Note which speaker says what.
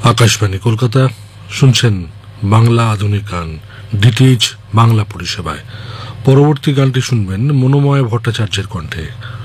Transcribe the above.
Speaker 1: আকাশবাণী কলকাতা, শুনছেন বাংলা আধুনিক গান ডিটিএইচ বাংলা পরিষেবায়। পরবর্তী গানটি শুনবেন মনোময় ভট্টাচার্যের কণ্ঠে।